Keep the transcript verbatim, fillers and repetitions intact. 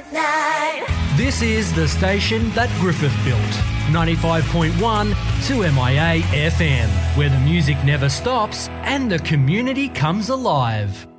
Nine. This is the station that Griffith built. ninety-five point one two M I A F M, where the music never stops and the community comes alive.